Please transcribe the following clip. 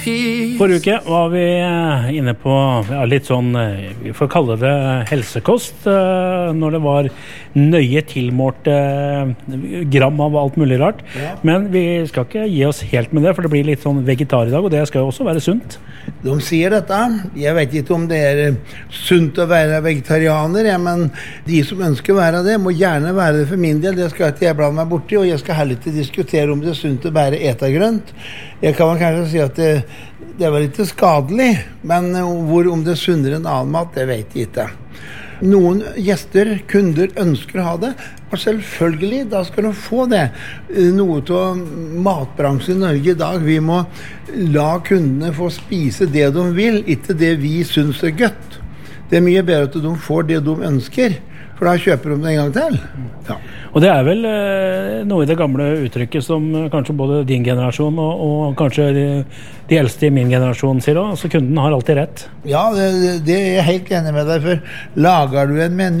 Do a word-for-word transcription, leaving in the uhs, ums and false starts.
Forrige uke var vi inne på ja, litt sånn, vi får kalle det helsekost, når det var nøye tilmålt gram av alt mulig rart. Ja. Men vi skal ikke gi oss helt med det, for det blir litt sånn vegetar i dag, og det skal jo også være sunt. De sier dette. Jeg vet ikke om det er sunt å være vegetarianer, ja, men de som ønsker å være det, må gjerne være det for min del. Det skal ikke jeg blande meg borti, og jeg skal heller ikke diskutere om det er sunt å bare ete grønt. Jeg kan kanskje si at det, det var litt skadelig, men hvor, om det er sunnere enn annen mat, det vet jeg ikke. Noen gjester, kunder, ønsker å ha det, og selvfølgelig, da skal de få det. Noe av matbransjen i Norge i dag, vi må la kundene få spise det de vil, ikke det vi synes er godt. Det er mye bedre at de får det de ønsker, for da kjøper de det en gang til. Ja. Og det er vel eh, noe i det gamle uttrykket som kanskje både din generasjon og, og kanskje de, de eldste i min generasjon sier også, altså kunden har alltid rett. Ja, det, det er jeg helt enig med deg, for lager du en meny